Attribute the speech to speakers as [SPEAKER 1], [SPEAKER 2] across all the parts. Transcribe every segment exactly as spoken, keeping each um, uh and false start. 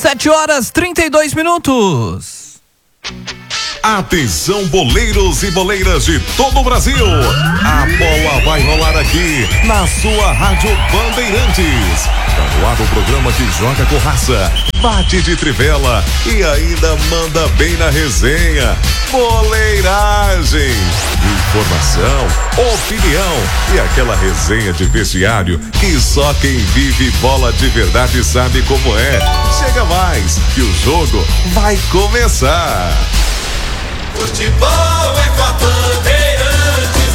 [SPEAKER 1] sete horas trinta e dois minutos.
[SPEAKER 2] Atenção, boleiros e boleiras de todo o Brasil. A bola vai rolar aqui na sua Rádio Bandeirantes. Tá no ar o programa que joga com raça, bate de trivela e ainda manda bem na resenha. Boleiragem. Informação, opinião e aquela resenha de vestiário que só quem vive bola de verdade sabe como é. Chega mais, que o jogo vai começar.
[SPEAKER 3] Futebol é com a Bandeirantes.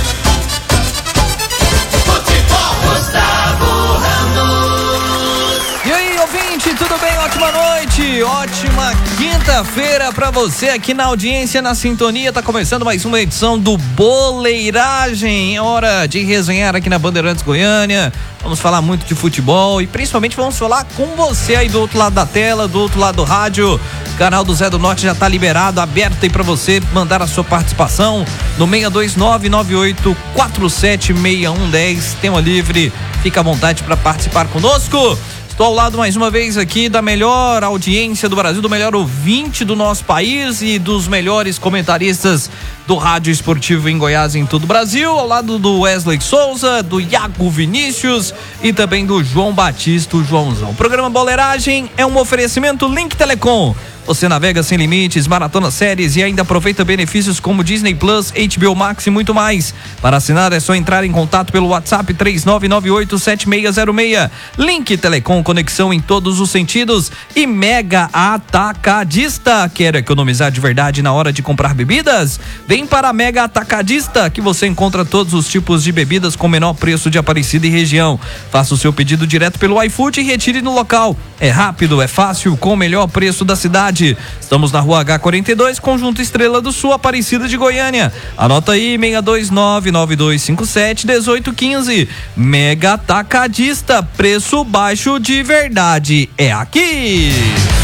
[SPEAKER 3] Futebol, Gustavo Ramos.
[SPEAKER 1] E aí, ouvinte, tudo bem? Ótima noite, ótima quinta-feira pra você aqui na audiência, na sintonia. Tá começando mais uma edição do Boleiragem. É hora de resenhar aqui na Bandeirantes Goiânia. Vamos falar muito de futebol e principalmente vamos falar com você aí do outro lado da tela, do outro lado do rádio. O canal do Zé do Norte já tá liberado, aberto aí pra você mandar a sua participação no seis dois nove nove oito quatro sete seis um um zero. Tema livre, fica à vontade para participar conosco. Estou ao lado mais uma vez aqui da melhor audiência do Brasil, do melhor ouvinte do nosso país e dos melhores comentaristas do rádio esportivo em Goiás e em todo o Brasil, ao lado do Wesley Souza, do Iago Vinícius e também do João Batista, o Joãozão. O programa Boleiragem é um oferecimento Link Telecom. Você navega sem limites, maratona séries e ainda aproveita benefícios como Disney Plus, H B O Max e muito mais. Para assinar é só entrar em contato pelo WhatsApp três nove nove oito sete seis zero seis. Link Telecom, conexão em todos os sentidos. E Mega Atacadista. Quer economizar de verdade na hora de comprar bebidas? Vem para a Mega Atacadista, que você encontra todos os tipos de bebidas com menor preço de Aparecida e região. Faça o seu pedido direto pelo iFood e retire no local. É rápido, é fácil, com o melhor preço da cidade. Estamos na rua H quarenta e dois, Conjunto Estrela do Sul, Aparecida de Goiânia. Anota aí, seis dois nove nove dois cinco sete um oito um cinco. Mega Atacadista, preço baixo de verdade é aqui.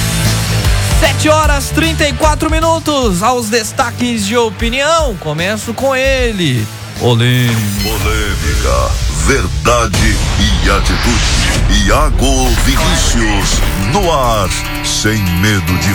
[SPEAKER 1] sete horas trinta e quatro minutos, aos destaques de opinião. Começo com ele. Polêmica.
[SPEAKER 2] Polêmica, verdade e atitude. Iago Vinícius, no ar, sem medo de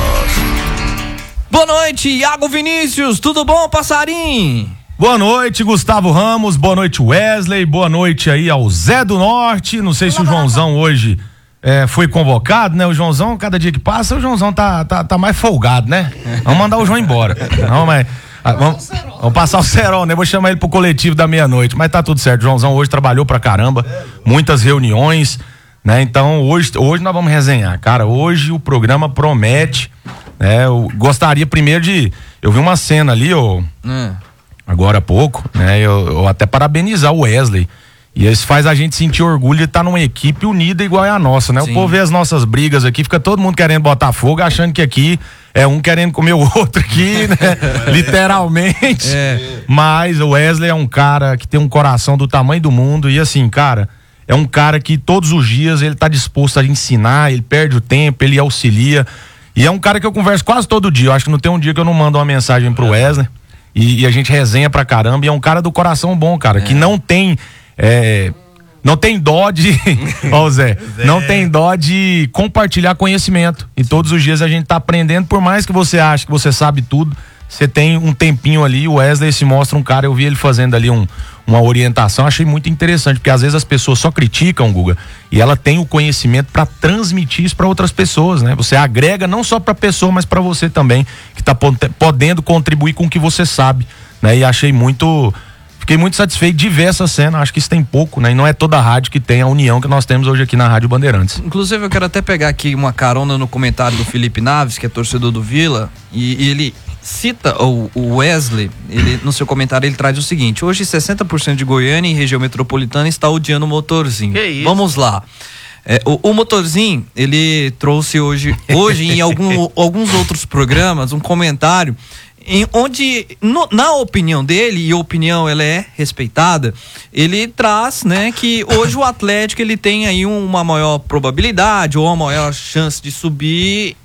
[SPEAKER 2] falar.
[SPEAKER 1] Boa noite, Iago Vinícius, tudo bom, passarinho?
[SPEAKER 4] Boa noite, Gustavo Ramos, boa noite, Wesley, boa noite aí ao Zé do Norte. Não sei se o Joãozão hoje é, foi convocado, né? O Joãozão, cada dia que passa, o Joãozão tá, tá, tá mais folgado, né? Vamos mandar o João embora. Não, mas... Ah, vamos, vamos passar o cerol, né? Vou chamar ele pro coletivo da meia-noite, mas tá tudo certo. O Joãozão hoje trabalhou pra caramba, muitas reuniões, né? Então hoje, hoje nós vamos resenhar, cara. Hoje o programa promete, né? Eu gostaria primeiro de... Eu vi uma cena ali, ó, hum. agora há pouco, né? Eu, eu até parabenizar o Wesley. E isso faz a gente sentir orgulho de estar numa equipe unida igual é a nossa, né? Sim. O povo vê as nossas brigas aqui, fica todo mundo querendo botar fogo, achando que aqui é um querendo comer o outro aqui, né? Literalmente. É. Mas o Wesley é um cara que tem um coração do tamanho do mundo e assim, cara, é um cara que todos os dias ele tá disposto a ensinar, ele perde o tempo, ele auxilia. E é um cara que eu converso quase todo dia. Eu acho que não tem um dia que eu não mando uma mensagem pro Wesley e, e a gente resenha pra caramba. E é um cara do coração bom, cara, é. que não tem... É, não tem dó de ó, Zé, Zé, não tem dó de compartilhar conhecimento e todos os dias a gente tá aprendendo, por mais que você ache que você sabe tudo, você tem um tempinho ali. O Wesley se mostra um cara, eu vi ele fazendo ali um, uma orientação, achei muito interessante, porque às vezes as pessoas só criticam, Guga, e ela tem o conhecimento para transmitir isso para outras pessoas, né? Você agrega não só para pessoa, mas para você também, que tá podendo contribuir com o que você sabe, né? E achei muito... Fiquei muito satisfeito de ver essa cena, acho que isso tem pouco, né? E não é toda a rádio que tem a união que nós temos hoje aqui na Rádio Bandeirantes.
[SPEAKER 1] Inclusive eu quero até pegar aqui uma carona no comentário do Felipe Naves, que é torcedor do Vila, e, e ele cita o, o Wesley, ele, no seu comentário ele traz o seguinte: hoje sessenta por cento de Goiânia e região metropolitana está odiando o motorzinho. Que isso? Vamos lá. É, o, o motorzinho, ele trouxe hoje, hoje em algum, alguns outros programas, um comentário em onde, no, na opinião dele, e a opinião ela é respeitada, ele traz, né, que hoje o Atlético ele tem aí uma maior probabilidade ou uma maior chance de subir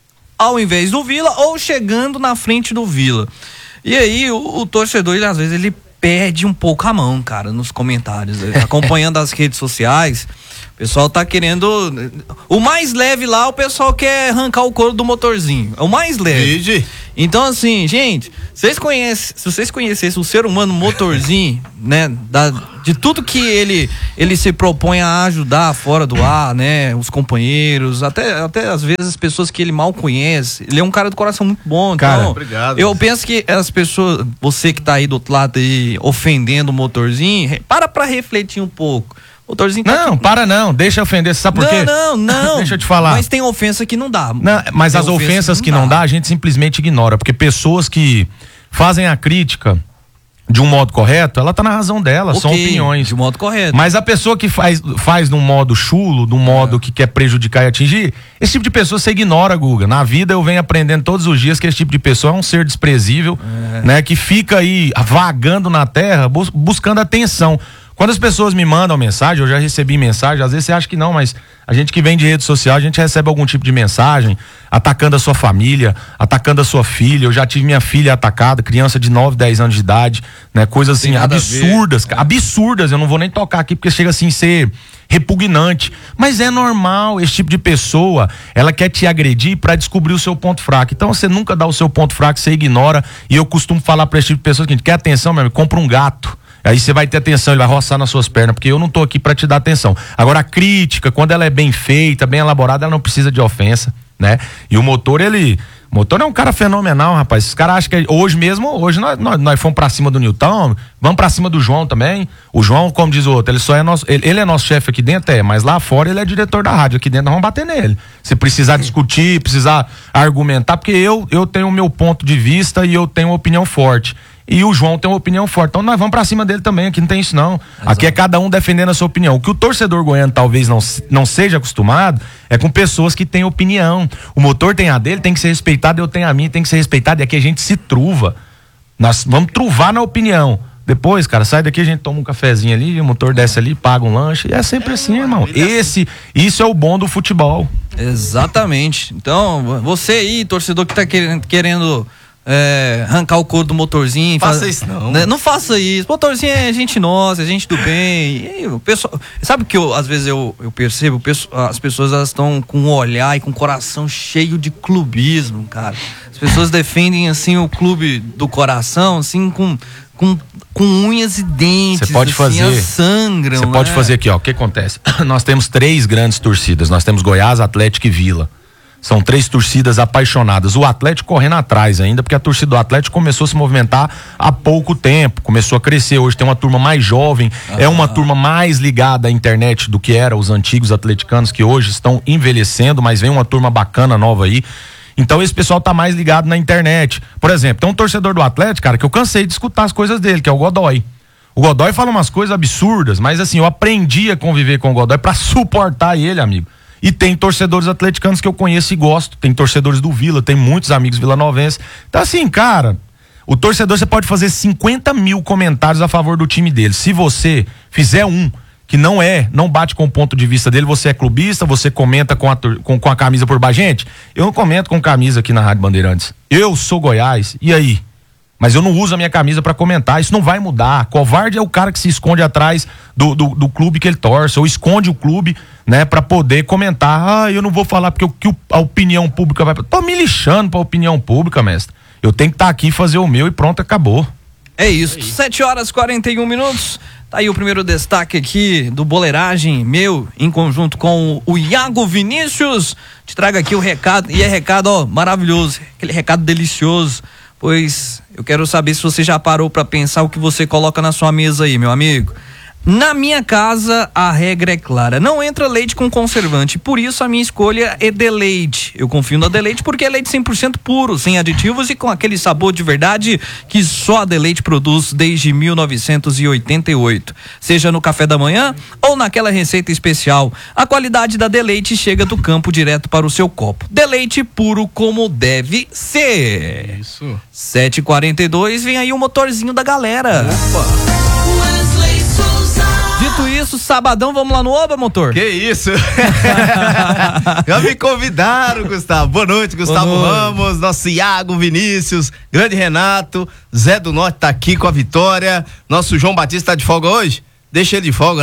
[SPEAKER 1] ao invés do Vila ou chegando na frente do Vila. E aí o, o torcedor, ele, às vezes, ele perde um pouco a mão, cara, nos comentários, acompanhando as redes sociais. O pessoal tá querendo. O mais leve lá, o pessoal quer arrancar o couro do motorzinho. É o mais leve.
[SPEAKER 5] Vide.
[SPEAKER 1] Então, assim, gente, vocês conhecem, se vocês conhecessem o ser humano motorzinho, né, da, de tudo que ele, ele se propõe a ajudar fora do ar, né, os companheiros, até, até às vezes as pessoas que ele mal conhece, ele é um cara do coração muito bom.
[SPEAKER 4] Cara,
[SPEAKER 1] então,
[SPEAKER 5] obrigado.
[SPEAKER 1] Eu penso que as pessoas, você que tá aí do outro lado aí, ofendendo o motorzinho, para pra refletir um pouco. O motorzinho tá
[SPEAKER 4] Não,
[SPEAKER 1] aqui.
[SPEAKER 4] para não, deixa eu ofender, sabe por quê?
[SPEAKER 1] Não, não, não.
[SPEAKER 4] Deixa eu te falar.
[SPEAKER 1] Mas tem ofensa que não dá.
[SPEAKER 4] Não, mas
[SPEAKER 1] Tem
[SPEAKER 4] as ofensas que não dá, a gente simplesmente ignora, porque pessoas que fazem a crítica de um modo correto, ela tá na razão dela, são
[SPEAKER 1] Ok,
[SPEAKER 4] opiniões.
[SPEAKER 1] de modo correto.
[SPEAKER 4] Mas a pessoa que faz, faz num modo chulo, num modo que quer prejudicar e atingir, esse tipo de pessoa você ignora, Guga. Na vida eu venho aprendendo todos os dias que esse tipo de pessoa é um ser desprezível, né? Que fica aí vagando na terra, bus- buscando atenção. Quando as pessoas me mandam mensagem, eu já recebi mensagem, às vezes você acha que não, mas a gente que vem de rede social, a gente recebe algum tipo de mensagem atacando a sua família, atacando a sua filha. Eu já tive minha filha atacada, criança de nove, dez anos de idade, né? Coisas assim
[SPEAKER 1] Tem nada a
[SPEAKER 4] absurdas,
[SPEAKER 1] ver.
[SPEAKER 4] absurdas, eu não vou nem tocar aqui porque chega assim a ser repugnante, mas é normal, esse tipo de pessoa, ela quer te agredir pra descobrir o seu ponto fraco. Então você nunca dá o seu ponto fraco, você ignora, e eu costumo falar pra esse tipo de pessoa que quer atenção, meu amigo, compra um gato. Aí você vai ter atenção, ele vai roçar nas suas pernas, porque eu não tô aqui pra te dar atenção. Agora a crítica, quando ela é bem feita, bem elaborada, ela não precisa de ofensa, né? E o motor, ele... O motor é um cara fenomenal, rapaz. Os caras acham que hoje mesmo, hoje nós, nós, nós fomos pra cima do Nilton, vamos pra cima do João também. O João, como diz o outro, ele só é nosso, ele, ele é nosso chefe aqui dentro, é, mas lá fora ele é diretor da rádio, aqui dentro nós vamos bater nele. Se precisar discutir, precisar argumentar, porque eu, eu tenho o meu ponto de vista e eu tenho uma opinião forte. E o João tem uma opinião forte. Então nós vamos pra cima dele também. Aqui não tem isso, não. Exato. Aqui é cada um defendendo a sua opinião. O que o torcedor goiano talvez não, não seja acostumado é com pessoas que têm opinião. O motor tem a dele, tem que ser respeitado, eu tenho a minha, tem que ser respeitado. E aqui a gente se truva. Nós vamos truvar na opinião. Depois, cara, sai daqui, a gente toma um cafezinho ali, o motor desce ali, paga um lanche. E é sempre é, assim, irmão. Esse, isso é o bom do futebol.
[SPEAKER 1] Exatamente. Então, você aí, torcedor que tá querendo. querendo... É, arrancar o couro do motorzinho.
[SPEAKER 5] Faça
[SPEAKER 1] faz,
[SPEAKER 5] isso não.
[SPEAKER 1] Né? Não faça isso. Motorzinho é gente nossa, é gente do bem. E aí, o pessoal, sabe que eu, às vezes eu, eu percebo, as pessoas elas estão com um olhar e com o coração cheio de clubismo, cara. As pessoas defendem assim o clube do coração, assim, com, com, com unhas e dentes.
[SPEAKER 4] Você pode
[SPEAKER 1] assim,
[SPEAKER 4] fazer.
[SPEAKER 1] Sangram.
[SPEAKER 4] Você pode
[SPEAKER 1] né?
[SPEAKER 4] fazer aqui, ó. O que acontece? Nós temos três grandes torcidas. Nós temos Goiás, Atlético e Vila. São três torcidas apaixonadas. O Atlético correndo atrás ainda, porque a torcida do Atlético começou a se movimentar há pouco tempo, começou a crescer. Hoje tem uma turma mais jovem, ah, é uma turma mais ligada à internet do que era os antigos atleticanos, que hoje estão envelhecendo, mas vem uma turma bacana nova aí. Então esse pessoal tá mais ligado na internet. Por exemplo, tem um torcedor do Atlético, cara, que eu cansei de escutar as coisas dele, que é o Godoy. O Godoy fala umas coisas absurdas, mas assim, eu aprendi a conviver com o Godoy pra suportar ele, amigo. E tem torcedores atleticanos que eu conheço e gosto. Tem torcedores do Vila, tem muitos amigos vilanovenses. Então assim, cara, o torcedor, você pode fazer cinquenta mil comentários a favor do time dele. Se você fizer um que não é, não bate com o ponto de vista dele, você é clubista, você comenta com a, com, com a camisa por baixo. Gente, eu não comento com camisa aqui na Rádio Bandeirantes. Eu sou Goiás, e aí? Mas eu não uso a minha camisa pra comentar, isso não vai mudar. Covarde é o cara que se esconde atrás do, do, do clube que ele torce, ou esconde o clube, né, pra poder comentar. Ah, eu não vou falar porque o, que a opinião pública vai... Tô me lixando pra opinião pública, mestre. Eu tenho que estar tá aqui, fazer o meu e pronto, acabou.
[SPEAKER 1] É isso, é isso. sete horas e quarenta e um minutos. Tá aí o primeiro destaque aqui do Boleiragem, meu, em conjunto com o Iago Vinícius. Te trago aqui o recado, e é recado, ó, maravilhoso, aquele recado delicioso. Pois eu quero saber se você já parou para pensar o que você coloca na sua mesa aí, meu amigo. Na minha casa, a regra é clara. Não entra leite com conservante. Por isso, a minha escolha é Deleite. Eu confio na Deleite porque é leite cem por cento puro, sem aditivos e com aquele sabor de verdade que só a Deleite produz desde mil novecentos e oitenta e oito. Seja no café da manhã ou naquela receita especial, a qualidade da Deleite chega do campo direto para o seu copo. Deleite puro como deve ser.
[SPEAKER 5] Isso.
[SPEAKER 1] sete e quarenta e dois, vem aí o motorzinho da galera.
[SPEAKER 5] Opa.
[SPEAKER 1] Dito isso, sabadão, vamos lá no Oba, motor?
[SPEAKER 5] Que isso? Já me convidaram, Gustavo. Boa noite, Gustavo
[SPEAKER 1] Boa noite.
[SPEAKER 5] Ramos, nosso Iago Vinícius, grande Renato, Zé do Norte tá aqui com a vitória. Nosso João Batista tá de folga hoje? Deixa ele de folga, né?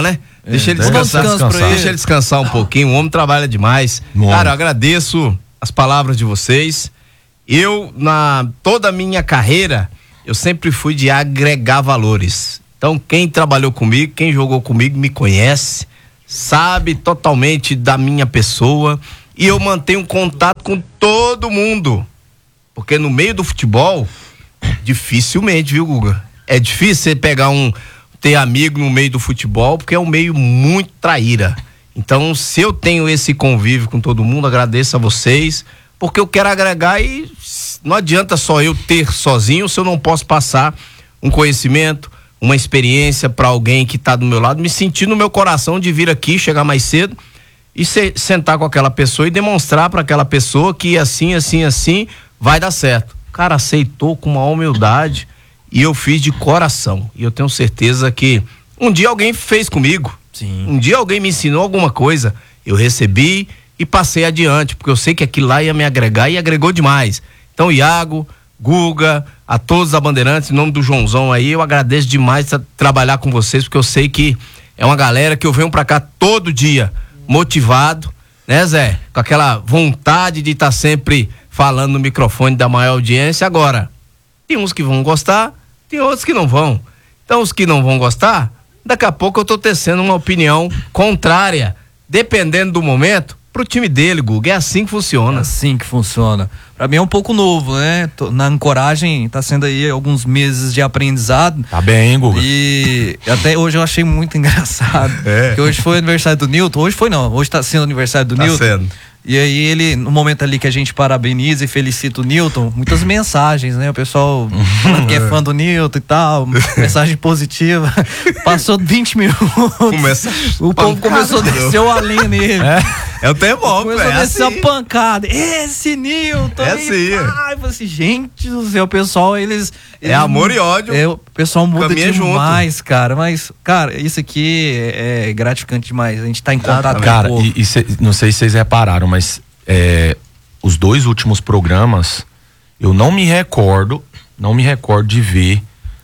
[SPEAKER 5] Deixa ele
[SPEAKER 1] Vamos dar um
[SPEAKER 5] descansar.
[SPEAKER 1] descanso pra ele.
[SPEAKER 5] Deixa ele descansar um pouquinho. O homem trabalha demais.
[SPEAKER 4] Bom.
[SPEAKER 5] Cara, eu agradeço as palavras de vocês. Eu, na toda a minha carreira, eu sempre fui de agregar valores. Então, quem trabalhou comigo, quem jogou comigo, me conhece, sabe totalmente da minha pessoa. E eu mantenho contato com todo mundo. Porque no meio do futebol, dificilmente, viu, Guga? É difícil você pegar um, ter amigo no meio do futebol, porque é um meio muito traíra. Então, se eu tenho esse convívio com todo mundo, agradeço a vocês, porque eu quero agregar e não adianta só eu ter sozinho se eu não posso passar um conhecimento, uma experiência para alguém que está do meu lado, me sentir no meu coração de vir aqui, chegar mais cedo e se, sentar com aquela pessoa e demonstrar para aquela pessoa que assim, assim, assim vai dar certo. O cara aceitou com uma humildade e eu fiz de coração. E eu tenho certeza que um dia alguém fez comigo.
[SPEAKER 1] Sim.
[SPEAKER 5] Um dia alguém me ensinou alguma coisa. Eu recebi e passei adiante, porque eu sei que aquilo lá ia me agregar e agregou demais. Então, Iago, Guga, a todos da Bandeirantes, em nome do Joãozão aí, eu agradeço demais tra- trabalhar com vocês, porque eu sei que é uma galera que eu venho pra cá todo dia motivado, né, Zé? Com aquela vontade de estar tá sempre falando no microfone da maior audiência. Agora, tem uns que vão gostar, tem outros que não vão. Então, os que não vão gostar, daqui a pouco eu tô tecendo uma opinião contrária, dependendo do momento, pro time dele, Guga. É assim que
[SPEAKER 1] É
[SPEAKER 5] funciona.
[SPEAKER 1] assim que funciona. Pra mim é um pouco novo, né? Tô na ancoragem, tá sendo aí alguns meses de aprendizado.
[SPEAKER 4] Tá bem, hein, Guga?
[SPEAKER 1] E até hoje eu achei muito engraçado.
[SPEAKER 5] É.
[SPEAKER 1] Que hoje foi o aniversário do Nilton. Hoje foi não, hoje tá sendo o aniversário do
[SPEAKER 5] Tá
[SPEAKER 1] Nilton.
[SPEAKER 5] sendo.
[SPEAKER 1] E aí ele, no momento ali que a gente parabeniza e felicita o Nilton, muitas mensagens, né? O pessoal falando que é fã do Nilton e tal, mensagem positiva. Passou vinte minutos.
[SPEAKER 5] Começa
[SPEAKER 1] O povo
[SPEAKER 5] pancada,
[SPEAKER 1] começou a
[SPEAKER 5] não.
[SPEAKER 1] descer o além nele.
[SPEAKER 5] É o termômetro,
[SPEAKER 1] Começou
[SPEAKER 5] é
[SPEAKER 1] a descer
[SPEAKER 5] assim.
[SPEAKER 1] a pancada. Esse Nilton.
[SPEAKER 5] É
[SPEAKER 1] aí,
[SPEAKER 5] assim.
[SPEAKER 1] Ai, eu falei assim, gente do céu, o pessoal, eles.
[SPEAKER 5] É
[SPEAKER 1] eles
[SPEAKER 5] amor e ódio.
[SPEAKER 1] É, o pessoal muda
[SPEAKER 5] Caminha
[SPEAKER 1] demais, cara. Mas, cara, isso aqui é, é gratificante demais. A gente tá em contato com
[SPEAKER 4] Cara,
[SPEAKER 1] o povo.
[SPEAKER 4] e, e cê- não sei se vocês repararam, mas é, os dois últimos programas, eu não me recordo, não me recordo de ver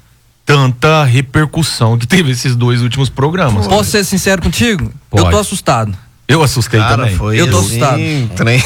[SPEAKER 4] tanta repercussão que teve esses dois últimos programas.
[SPEAKER 1] Posso ser sincero contigo?
[SPEAKER 4] Pode.
[SPEAKER 1] Eu tô assustado.
[SPEAKER 4] Eu assustei
[SPEAKER 5] Cara,
[SPEAKER 4] também.
[SPEAKER 5] foi
[SPEAKER 1] Eu tô
[SPEAKER 5] assim,
[SPEAKER 1] assustado.
[SPEAKER 5] trem.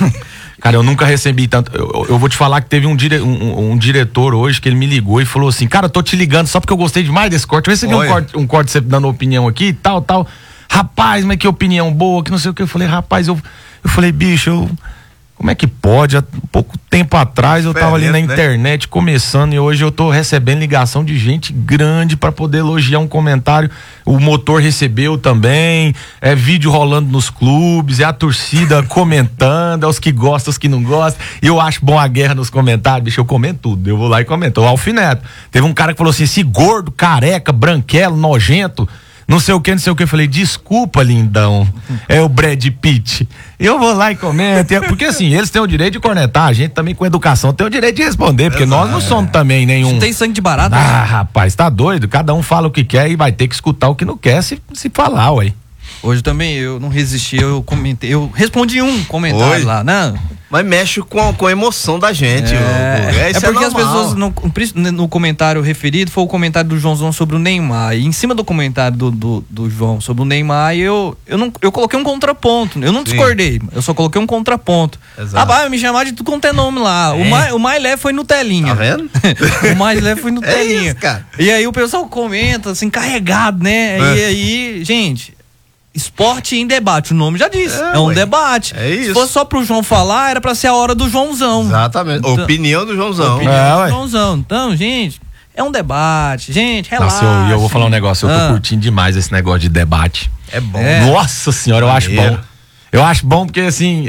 [SPEAKER 4] Cara, eu nunca recebi tanto. Eu, eu vou te falar que teve um, dire, um, um diretor hoje que ele me ligou e falou assim: cara, eu tô te ligando só porque eu gostei demais desse corte. Eu recebi um
[SPEAKER 5] Olha.
[SPEAKER 4] corte, um corte você dando opinião aqui e tal, tal. Rapaz, mas que opinião boa, que não sei o que. Eu falei, rapaz, eu, eu falei, bicho, eu. Como é que pode? Há pouco tempo atrás eu tava ali na
[SPEAKER 5] Diferente, né?
[SPEAKER 4] internet começando e hoje eu tô recebendo ligação de gente grande pra poder elogiar um comentário. O motor recebeu também, é vídeo rolando nos clubes, é a torcida comentando, é os que gostam, os que não gostam. E eu acho bom a guerra nos comentários, bicho, eu comento tudo. Eu vou lá e comento. O Alfineto. Teve um cara que falou assim: esse gordo, careca, branquelo, nojento. Não sei o que, não sei o que. Eu falei, desculpa, lindão. É o Brad Pitt. Eu vou lá e comento. Porque assim, eles têm o direito de cornetar. A gente também com educação tem o direito de responder. Porque nós não somos também nenhum.
[SPEAKER 1] Não tem sangue de barata.
[SPEAKER 4] Ah, rapaz, tá doido? Cada um fala o que quer e vai ter que escutar o que não quer se, se falar, ué.
[SPEAKER 1] Hoje também eu não resisti, eu comentei, eu respondi um comentário
[SPEAKER 5] Oi.
[SPEAKER 1] lá, né?
[SPEAKER 5] Mas mexe com a, com a emoção da gente.
[SPEAKER 1] É,
[SPEAKER 5] Guga.
[SPEAKER 1] é
[SPEAKER 5] isso
[SPEAKER 1] porque as
[SPEAKER 5] normal.
[SPEAKER 1] pessoas, no, no comentário referido, foi o comentário do Joãozão sobre o Neymar. E em cima do comentário do, do, do João sobre o Neymar, eu, eu, não, eu coloquei um contraponto. Eu não
[SPEAKER 5] Sim.
[SPEAKER 1] discordei, eu só coloquei um contraponto.
[SPEAKER 5] Exato.
[SPEAKER 1] Ah, vai me chamar de tudo quanto é nome lá. O, mais, o mais leve foi Nutelinha.
[SPEAKER 5] Tá vendo?
[SPEAKER 1] O mais leve foi Nutelinha.
[SPEAKER 5] É isso, cara.
[SPEAKER 1] E aí o pessoal comenta, assim, carregado, né?
[SPEAKER 5] É.
[SPEAKER 1] E aí, gente. Esporte em debate, o nome já diz. É,
[SPEAKER 5] É,
[SPEAKER 1] um
[SPEAKER 5] ué.
[SPEAKER 1] debate.
[SPEAKER 5] É isso.
[SPEAKER 1] Se fosse só pro João falar, era pra ser a hora do Joãozão.
[SPEAKER 5] Exatamente.
[SPEAKER 1] Então-
[SPEAKER 5] Opinião do Joãozão.
[SPEAKER 1] Opinião
[SPEAKER 4] É,
[SPEAKER 1] do
[SPEAKER 4] ué.
[SPEAKER 1] Joãozão. Então, gente, é um debate. Gente, relaxa.
[SPEAKER 4] Nossa, eu, eu vou falar um negócio. Eu tô
[SPEAKER 1] Ah.
[SPEAKER 4] curtindo demais esse negócio de debate.
[SPEAKER 5] É bom.
[SPEAKER 1] É.
[SPEAKER 4] Nossa senhora, eu acho
[SPEAKER 5] Maneiro.
[SPEAKER 4] bom. Eu acho bom porque, assim.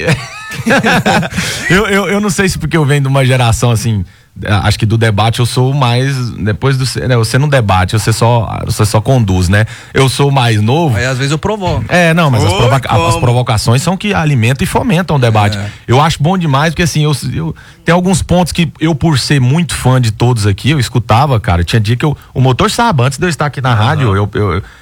[SPEAKER 4] eu, eu, eu não sei se porque eu venho de uma geração assim. Acho que do debate eu sou o mais. Depois do. Né, você não debate, você só, você só conduz, né? Eu sou o mais novo.
[SPEAKER 1] Aí às vezes eu provoco.
[SPEAKER 4] É, não, mas as,
[SPEAKER 5] Oi,
[SPEAKER 4] provoca-
[SPEAKER 5] como?
[SPEAKER 4] as provocações são que alimentam e fomentam o debate.
[SPEAKER 1] É.
[SPEAKER 4] Eu acho bom demais, porque assim, eu, eu tem alguns pontos que eu, por ser muito fã de todos aqui, eu escutava, cara. Tinha dia que eu. O motor sabe, antes de eu estar aqui na rádio, eu, eu,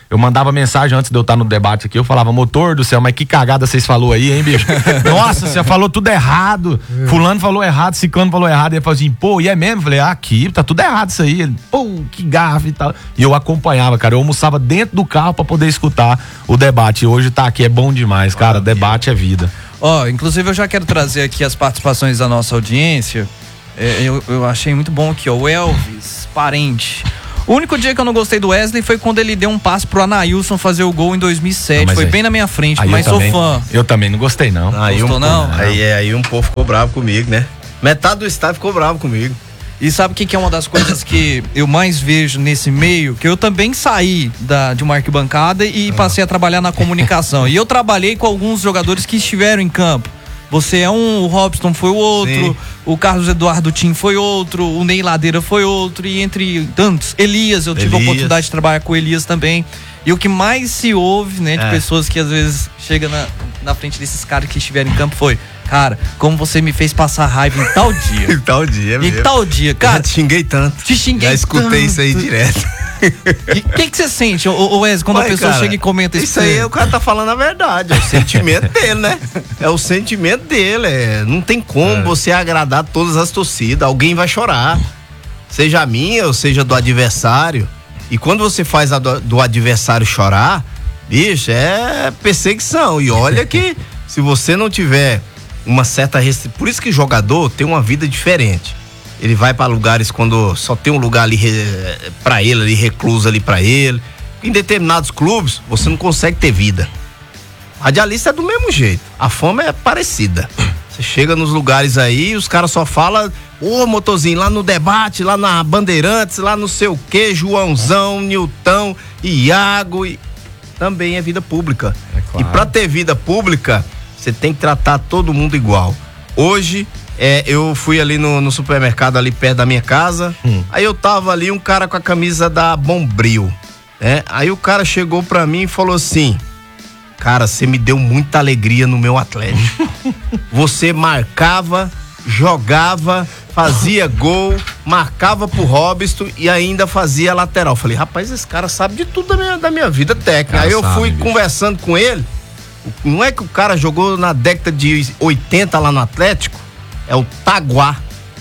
[SPEAKER 4] Eu mandava mensagem antes de eu estar no debate aqui, eu falava, motor do céu, mas que cagada vocês falou aí, hein, bicho? Nossa, você falou tudo errado. Fulano falou errado, Ciclano falou errado. E ele falou assim, pô, e é mesmo? Eu falei, ah, aqui, tá tudo errado isso aí. Ele, pô, que gafe e tal. E eu acompanhava, cara, eu almoçava dentro do carro pra poder escutar o debate. E hoje tá aqui, é bom demais, cara, ah, debate é vida.
[SPEAKER 1] Ó, oh, inclusive eu já quero trazer aqui as participações da nossa audiência. É, eu, eu achei muito bom aqui, ó, o Elvis, parente. O único dia que eu não gostei do Wesley foi quando ele deu um passe pro Anailson fazer o gol em dois mil e sete. Não, foi aí, bem na minha frente, mas sou
[SPEAKER 4] também,
[SPEAKER 1] fã.
[SPEAKER 4] Eu também não gostei, não.
[SPEAKER 5] Aí
[SPEAKER 1] Gostou,
[SPEAKER 5] um,
[SPEAKER 1] não?
[SPEAKER 5] Aí, aí um povo ficou bravo comigo, né? Metade do estado ficou bravo comigo.
[SPEAKER 1] E sabe o que, que é uma das coisas que eu mais vejo nesse meio? Que eu também saí da, de uma arquibancada e ah. passei a trabalhar na comunicação. E eu trabalhei com alguns jogadores que estiveram em campo. Você é um, o Robson foi o outro, sim. O Carlos Eduardo Tim foi outro, o Ney Ladeira foi outro, e entre tantos, Elias, eu tive Elias. a oportunidade de trabalhar com o Elias também. E o que mais se ouve, né, de é. pessoas que às vezes chegam na, na frente desses caras que estiveram em campo foi, cara, como você me fez passar raiva em tal dia.
[SPEAKER 5] Em tal dia,
[SPEAKER 1] Em mesmo. tal dia, cara.
[SPEAKER 5] Eu te xinguei tanto.
[SPEAKER 1] Te xinguei
[SPEAKER 5] Já escutei
[SPEAKER 1] tanto.
[SPEAKER 5] isso aí direto.
[SPEAKER 1] E o que que você sente, ô Wesley, quando Ué, a pessoa cara, chega e comenta isso?
[SPEAKER 5] Isso aí, o cara tá falando a verdade, é o sentimento dele, né? É o sentimento dele, é, não tem como é. você agradar todas as torcidas, alguém vai chorar, seja a minha ou seja do adversário, e quando você faz a do, do adversário chorar, bicho, é perseguição, e olha que se você não tiver uma certa restrição, por isso que jogador tem uma vida diferente. Ele vai para lugares quando só tem um lugar ali para ele, ali recluso ali para ele. Em determinados clubes, você não consegue ter vida. Radialista é do mesmo jeito. A fama é parecida. Você chega nos lugares aí, os caras só falam, ô motorzinho, lá no debate, lá na Bandeirantes, lá no sei o que, Joãozão, Nilton, Iago. E... Também é vida pública. É claro. E para ter vida pública, você tem que tratar todo mundo igual. Hoje, É, eu fui ali no, no supermercado ali perto da minha casa, hum. aí eu tava ali, um cara com a camisa da Bombril, né? Aí o cara chegou pra mim e falou assim, cara, você me deu muita alegria no meu Atlético. Você marcava, jogava, fazia gol, marcava pro Robson e ainda fazia lateral. Falei, rapaz, esse cara sabe de tudo da minha, da minha vida técnica. Aí eu sabe, fui bicho. conversando com ele, não é que o cara jogou na década de oitenta lá no Atlético? É o Taguá.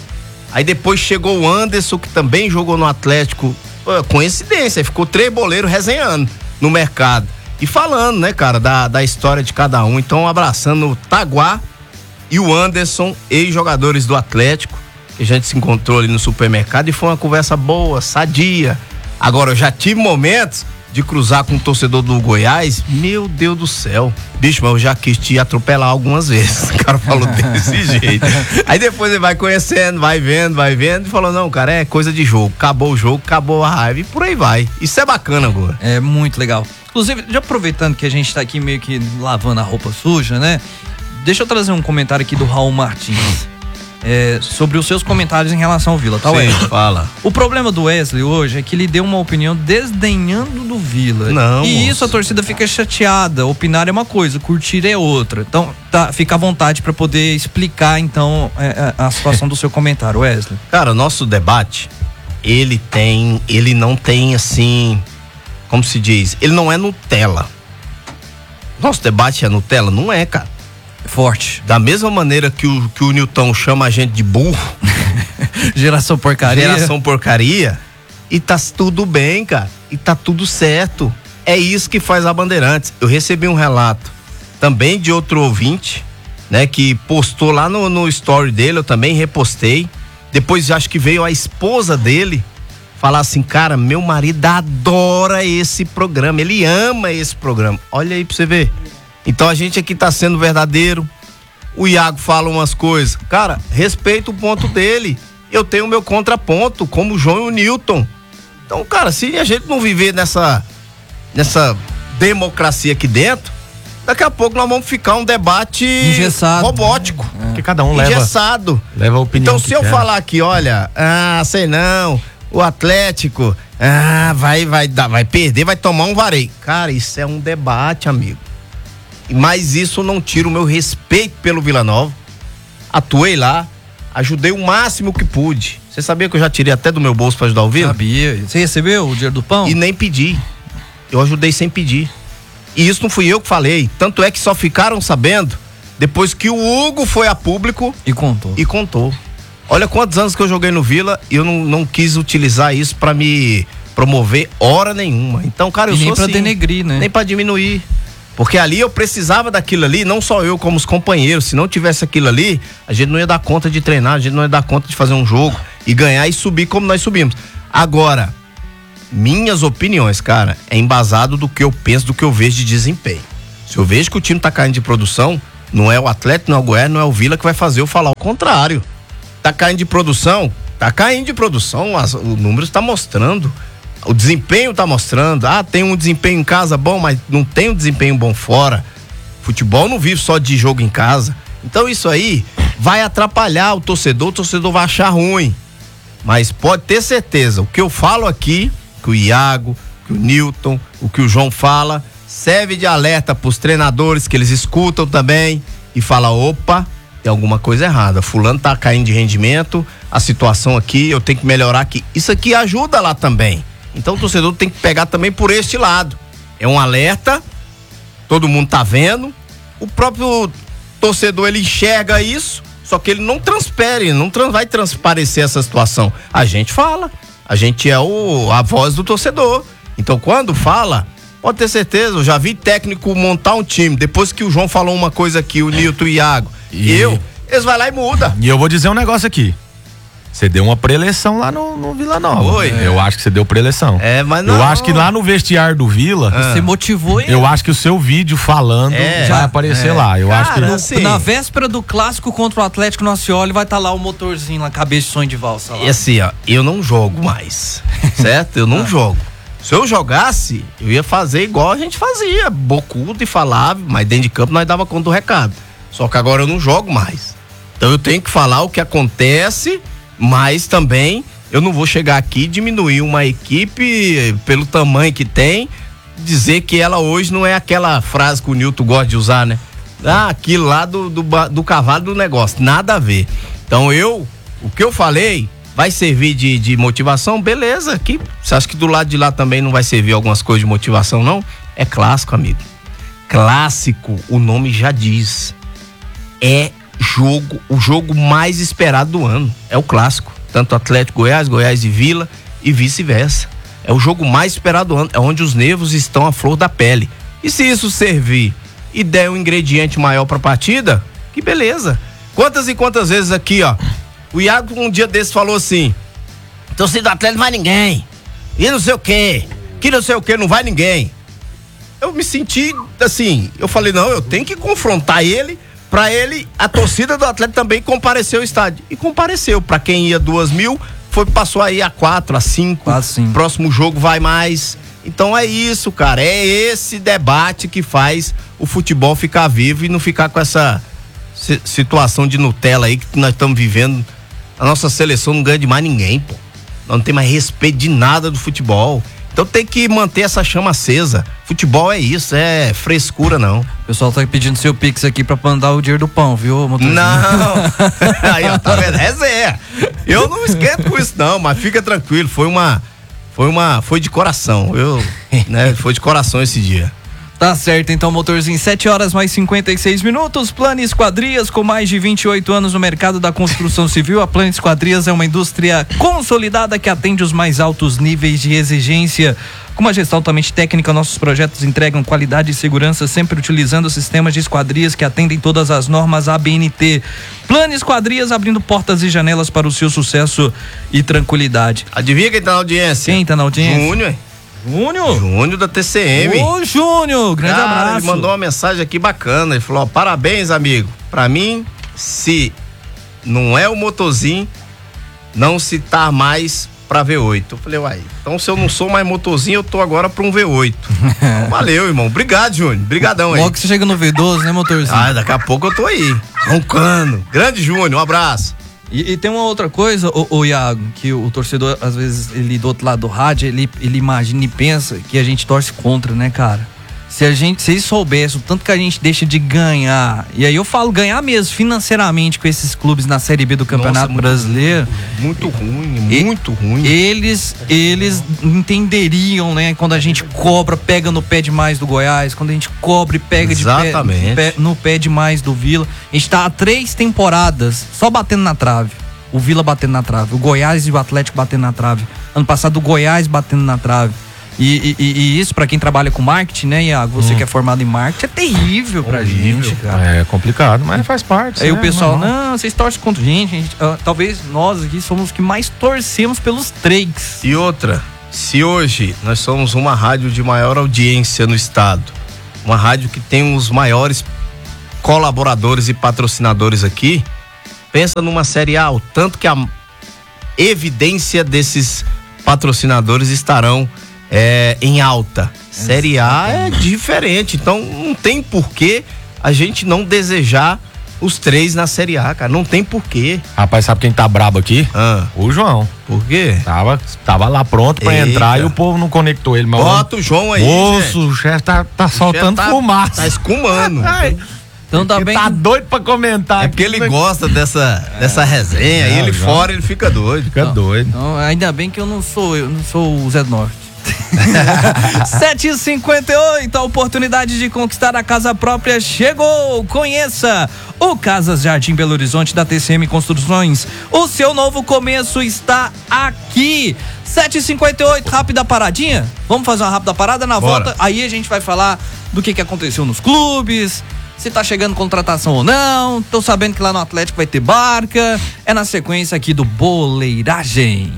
[SPEAKER 5] Aí depois chegou o Anderson, que também jogou no Atlético. Pô, coincidência, ficou três boleiros resenhando no mercado. E falando, né, cara, da, da história de cada um. Então, abraçando o Taguá e o Anderson, ex-jogadores do Atlético, que a gente se encontrou ali no supermercado e foi uma conversa boa, sadia. Agora, eu já tive momentos de cruzar com um torcedor do Goiás, meu Deus do céu. Bicho, mas eu já quis te atropelar algumas vezes. O cara falou desse jeito. Aí depois ele vai conhecendo, vai vendo, vai vendo e falou, não, cara, é coisa de jogo. Acabou o jogo, acabou a raiva e por aí vai. Isso é bacana agora.
[SPEAKER 1] É muito legal. Inclusive, já aproveitando que a gente tá aqui meio que lavando a roupa suja, né? Deixa eu trazer um comentário aqui do Raul Martins. É, sobre os seus comentários em relação ao Vila, tá, Wesley?
[SPEAKER 5] Fala.
[SPEAKER 1] O problema do Wesley hoje é que ele deu uma opinião desdenhando do Vila.
[SPEAKER 5] Não,
[SPEAKER 1] e
[SPEAKER 5] moço.
[SPEAKER 1] isso a torcida fica chateada. Opinar é uma coisa, curtir é outra. Então, tá, fica à vontade para poder explicar, então, é, a situação do seu comentário, Wesley.
[SPEAKER 5] Cara, o nosso debate, ele tem, ele não tem assim, como se diz, ele não é Nutella. Nosso debate é Nutella? Não é, cara.
[SPEAKER 1] Forte.
[SPEAKER 5] Da mesma maneira que o, que o Nilton chama a gente de burro.
[SPEAKER 1] Geração porcaria.
[SPEAKER 5] Geração porcaria. E tá tudo bem, cara. E tá tudo certo. É isso que faz a Bandeirantes. Eu recebi um relato também de outro ouvinte, né? Que postou lá no, no story dele, eu também repostei. Depois acho que veio a esposa dele falar assim, cara, meu marido adora esse programa. Ele ama esse programa. Olha aí pra você ver. Então a gente aqui tá sendo verdadeiro. O Iago fala umas coisas. Cara, respeito o ponto dele. Eu tenho o meu contraponto, como o João e o Nilton. Então, cara, se a gente não viver nessa, nessa democracia aqui dentro, daqui a pouco nós vamos ficar um debate
[SPEAKER 1] engessado,
[SPEAKER 5] robótico.
[SPEAKER 4] É. Porque cada um leva,
[SPEAKER 5] engessado.
[SPEAKER 4] leva a opinião.
[SPEAKER 5] Então, se eu
[SPEAKER 4] quer.
[SPEAKER 5] falar aqui, olha, ah, sei não, o Atlético, ah, vai, vai, dar, vai perder, vai tomar um vareio. Cara, isso é um debate, amigo. Mas isso não tira o meu respeito pelo Vila Nova. Atuei lá, ajudei o máximo que pude. Você sabia que eu já tirei até do meu bolso para ajudar o Vila?
[SPEAKER 1] Sabia. Você recebeu o dinheiro do pão?
[SPEAKER 5] E nem pedi. Eu ajudei sem pedir. E isso não fui eu que falei. Tanto é que só ficaram sabendo depois que o Hugo foi a público
[SPEAKER 1] E contou.
[SPEAKER 5] e contou. Olha quantos anos que eu joguei no Vila e eu não, não quis utilizar isso pra me promover hora nenhuma. Então, cara, eu
[SPEAKER 1] E nem
[SPEAKER 5] sou
[SPEAKER 1] pra
[SPEAKER 5] assim,
[SPEAKER 1] denegrir, né?
[SPEAKER 5] nem pra diminuir. Porque ali eu precisava daquilo ali, não só eu, como os companheiros. Se não tivesse aquilo ali, a gente não ia dar conta de treinar, a gente não ia dar conta de fazer um jogo e ganhar e subir como nós subimos. Agora, minhas opiniões, cara, é embasado do que eu penso, do que eu vejo de desempenho. Se eu vejo que o time tá caindo de produção, não é o Atlético, não é o Goiás, não é o Vila que vai fazer eu falar o contrário. Tá caindo de produção? Tá caindo de produção, as, o número está mostrando. O desempenho tá mostrando. Ah, tem um desempenho em casa bom, mas não tem um desempenho bom fora. Futebol não vive só de jogo em casa. Então isso aí vai atrapalhar o torcedor, o torcedor vai achar ruim. Mas pode ter certeza, o que eu falo aqui, que o Iago, que o Newton, o que o João fala, serve de alerta pros treinadores, que eles escutam também e fala, opa, tem alguma coisa errada. Fulano tá caindo de rendimento, a situação aqui, eu tenho que melhorar aqui. Isso aqui ajuda lá também. Então o torcedor tem que pegar também por este lado. É um alerta, todo mundo tá vendo, o próprio torcedor ele enxerga isso, só que ele não transpere, não trans, vai transparecer essa situação. A gente fala, a gente é o, a voz do torcedor. Então quando fala, pode ter certeza, eu já vi técnico montar um time, depois que o João falou uma coisa aqui, o Nilton e o Iago,
[SPEAKER 4] E-
[SPEAKER 5] eu, eles vão lá e muda.
[SPEAKER 4] E eu vou dizer um negócio aqui. Você deu uma preleção lá no, no Vila Nova.
[SPEAKER 5] Foi.
[SPEAKER 4] Eu acho que você deu preleção.
[SPEAKER 5] É, mas não.
[SPEAKER 4] Eu acho que lá no vestiário do Vila,
[SPEAKER 1] Você motivou ele.
[SPEAKER 4] eu acho que o seu vídeo falando
[SPEAKER 5] É,
[SPEAKER 4] vai aparecer
[SPEAKER 5] é.
[SPEAKER 4] lá. Eu acho que
[SPEAKER 5] Cara, assim,
[SPEAKER 1] Na véspera do clássico contra o Atlético no Acioli, vai estar lá o motorzinho lá, cabeça de sonho de valsa lá.
[SPEAKER 5] E assim, ó, eu não jogo mais, certo? Eu não jogo. Se eu jogasse, eu ia fazer igual a gente fazia, bocudo e falava, mas dentro de campo nós dava conta do recado. Só que agora eu não jogo mais. Então eu tenho que falar o que acontece, mas também eu não vou chegar aqui e diminuir uma equipe pelo tamanho que tem, dizer que ela hoje não é aquela frase que o Nilton gosta de usar, né? Ah, aquilo lá do, do, ba- do cavalo do negócio, nada a ver. Então eu, o que eu falei, vai servir de, de motivação, beleza, aqui, você acha que do lado de lá também não vai servir algumas coisas de motivação, não? É clássico, amigo. Clássico, o nome já diz. É jogo, o jogo mais esperado do ano. É o clássico. Tanto Atlético Goiás, Goiás e Vila e vice-versa. É o jogo mais esperado do ano. É onde os nervos estão à flor da pele. E se isso servir e der um ingrediente maior pra partida, que beleza. Quantas e quantas vezes aqui, ó. O Iago um dia desse falou assim: torcida do Atlético não vai ninguém. E não sei o quê. Que não sei o quê, não vai ninguém. Eu me senti assim, eu falei, não, eu tenho que confrontar ele, pra ele, a torcida do Atlético também compareceu ao estádio. E compareceu, pra quem ia duas mil, foi, passou aí a quatro, a cinco,
[SPEAKER 1] Quase cinco.
[SPEAKER 5] próximo jogo vai mais. Então é isso, cara, é esse debate que faz o futebol ficar vivo e não ficar com essa si- situação de Nutella aí que nós estamos vivendo. A nossa seleção não ganha de mais ninguém, pô. Nós não tem mais respeito de nada do futebol. Então tem que manter essa chama acesa. Futebol é isso, é frescura não.
[SPEAKER 1] O pessoal tá pedindo seu Pix aqui pra mandar o dinheiro do pão, viu, motorzinho?
[SPEAKER 5] Não. Aí, ó, tá vendo? Resenha. Eu não esquento com isso não, mas fica tranquilo, foi uma foi uma foi de coração. Eu, né, foi de coração esse dia.
[SPEAKER 1] Tá certo, então, motorzinho, sete horas mais cinquenta e seis minutos. Plano Esquadrias, com mais de vinte e oito anos no mercado da construção civil. A Plano Esquadrias é uma indústria consolidada que atende os mais altos níveis de exigência. Com uma gestão altamente técnica, nossos projetos entregam qualidade e segurança, sempre utilizando sistemas de esquadrias que atendem todas as normas A B N T. Plano Esquadrias, abrindo portas e janelas para o seu sucesso e tranquilidade.
[SPEAKER 5] Adivinha quem tá na audiência?
[SPEAKER 1] Quem tá na audiência?
[SPEAKER 5] Júnior.
[SPEAKER 1] Júnior?
[SPEAKER 5] Júnior da T C M.
[SPEAKER 1] Ô, Júnior, grande
[SPEAKER 5] Cara,
[SPEAKER 1] abraço.
[SPEAKER 5] ele mandou uma mensagem aqui bacana. Ele falou: ó, parabéns, amigo. Pra mim, se não é o motorzinho, não se tá mais pra V oito. Eu falei, uai, então se eu não sou mais motorzinho, eu tô agora pra um V oito. Então, valeu, irmão. Obrigado, Júnior. Obrigadão aí.
[SPEAKER 1] Logo que você chega no V doze, né, motorzinho?
[SPEAKER 5] Ah, daqui a pouco eu tô aí. Roncando. Grande Júnior, um abraço.
[SPEAKER 1] E, e tem uma outra coisa, ô, ô Iago, que o, o torcedor, às vezes, ele do outro lado do rádio, ele, ele imagina e pensa que a gente torce contra, né, cara? Se a gente, se eles soubessem o tanto que a gente deixa de ganhar, e aí eu falo ganhar mesmo financeiramente com esses clubes na Série B do Campeonato
[SPEAKER 5] Nossa,
[SPEAKER 1] Brasileiro.
[SPEAKER 5] Muito ruim,
[SPEAKER 1] e,
[SPEAKER 5] muito ruim.
[SPEAKER 1] Eles, eles entenderiam, né? Quando a gente cobra, pega no pé demais do Goiás, quando a gente cobra e pega de pé, pé, no pé demais do Vila. A gente tá há três temporadas só batendo na trave. O Vila batendo na trave, o Goiás e o Atlético batendo na trave. Ano passado o Goiás batendo na trave. E, e, e isso, pra quem trabalha com marketing, né, Iago? Você hum. que é formado em marketing, é terrível pra horrível, gente, cara.
[SPEAKER 4] É complicado, mas faz parte.
[SPEAKER 1] Aí
[SPEAKER 4] né?
[SPEAKER 1] o pessoal,
[SPEAKER 4] não,
[SPEAKER 1] não, vocês torcem contra gente. gente uh, talvez nós aqui somos os que mais torcemos pelos três.
[SPEAKER 5] E outra, se hoje nós somos uma rádio de maior audiência no estado, uma rádio que tem os maiores colaboradores e patrocinadores aqui, pensa numa Série A, o tanto que a evidência desses patrocinadores estarão É, em alta. Série A é diferente, então não tem porquê a gente não desejar os três na Série A, cara, não tem porquê.
[SPEAKER 4] Rapaz, sabe quem tá brabo aqui?
[SPEAKER 5] Ah.
[SPEAKER 4] O João.
[SPEAKER 5] Por quê?
[SPEAKER 4] Tava, tava lá pronto pra
[SPEAKER 5] Eita.
[SPEAKER 4] entrar e o povo não conectou ele. Mas
[SPEAKER 5] bota o João aí,
[SPEAKER 4] moço, o chefe tá, tá soltando
[SPEAKER 5] tá,
[SPEAKER 4] fumaça.
[SPEAKER 5] Tá escumando.
[SPEAKER 1] Então tá bem.
[SPEAKER 4] Tá doido pra comentar.
[SPEAKER 5] É porque ele gosta dessa, dessa resenha, aí ele
[SPEAKER 4] João.
[SPEAKER 5] fora ele fica doido.
[SPEAKER 4] Fica
[SPEAKER 1] não,
[SPEAKER 4] doido.
[SPEAKER 1] Não, ainda bem que eu não sou, eu não sou o Zé do Norte. sete e cinquenta e oito, a oportunidade de conquistar a casa própria chegou. Conheça o Casas Jardim Belo Horizonte da T C M Construções. O seu novo começo está aqui. sete e cinquenta e oito, rápida paradinha. Vamos fazer uma rápida parada, na
[SPEAKER 5] Bora.
[SPEAKER 1] volta. Aí a gente vai falar do que, que aconteceu nos clubes, se tá chegando contratação ou não. Tô sabendo que lá no Atlético vai ter barca. É na sequência aqui do Boleiragem.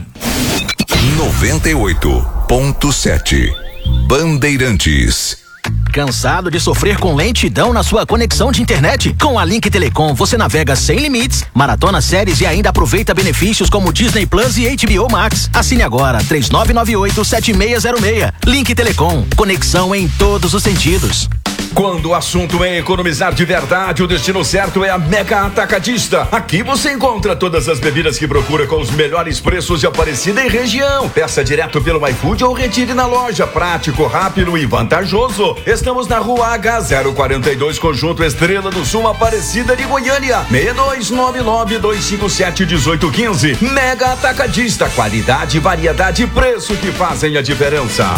[SPEAKER 2] noventa e oito ponto sete Bandeirantes.
[SPEAKER 6] Cansado de sofrer com lentidão na sua conexão de internet? Com a Link Telecom você navega sem limites, maratona séries e ainda aproveita benefícios como Disney Plus e H B O Max. Assine agora três nove nove oito sete seis zero seis. Link Telecom, conexão em todos os sentidos.
[SPEAKER 7] Quando o assunto é economizar de verdade, o destino certo é a Mega Atacadista. Aqui você encontra todas as bebidas que procura com os melhores preços de Aparecida e região. Peça direto pelo iFood ou retire na loja. Prático, rápido e vantajoso. Estamos na rua H zero quarenta e dois, Conjunto Estrela do Sul, Aparecida de Goiânia. seis dois nove nove dois cinco sete um oito um cinco. Mega Atacadista, qualidade, variedade e preço que fazem a diferença.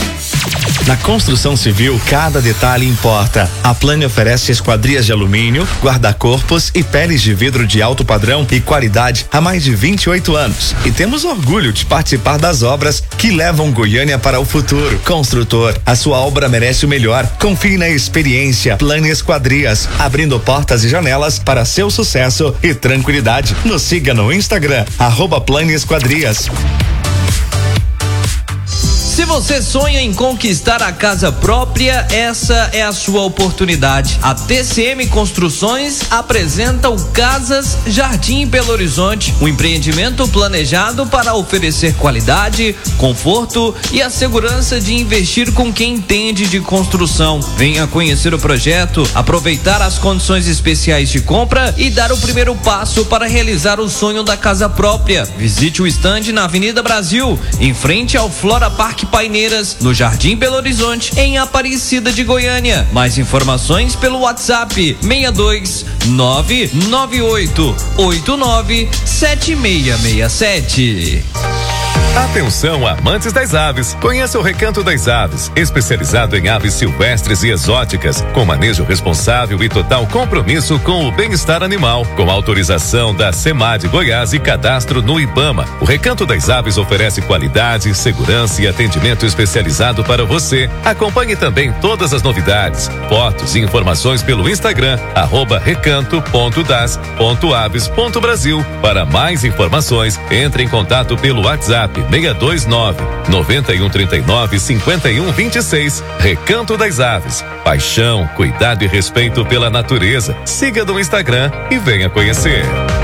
[SPEAKER 8] Na construção civil, cada detalhe importa. A Plane oferece esquadrias de alumínio, guarda-corpos e peles de vidro de alto padrão e qualidade há mais de vinte e oito anos. E temos orgulho de participar das obras que levam Goiânia para o futuro. Construtor, a sua obra merece o melhor. Confie na experiência Plane Esquadrias, abrindo portas e janelas para seu sucesso e tranquilidade. Nos siga no Instagram, arroba Plane Esquadrias.
[SPEAKER 1] Se você sonha em conquistar a casa própria, essa é a sua oportunidade. A T C M Construções apresenta o Casas Jardim Belo Horizonte, um empreendimento planejado para oferecer qualidade, conforto e a segurança de investir com quem entende de construção. Venha conhecer o projeto, aproveitar as condições especiais de compra e dar o primeiro passo para realizar o sonho da casa própria. Visite o estande na Avenida Brasil, em frente ao Flora Park Paineiras, no Jardim Belo Horizonte, em Aparecida de Goiânia. Mais informações pelo WhatsApp seis dois nove nove oito oito nove sete seis seis sete.
[SPEAKER 9] Atenção, amantes das aves. Conheça o Recanto das Aves, especializado em aves silvestres e exóticas, com manejo responsável e total compromisso com o bem-estar animal, com autorização da SEMAD Goiás e cadastro no IBAMA. O Recanto das Aves oferece qualidade, segurança e atendimento especializado para você. Acompanhe também todas as novidades, fotos e informações pelo Instagram, arroba recanto ponto das ponto aves ponto brasil. Para mais informações, entre em contato pelo WhatsApp seis dois nove nove um três nove cinco um dois seis. Recanto das Aves. Paixão, cuidado e respeito pela natureza. Siga no Instagram e venha conhecer.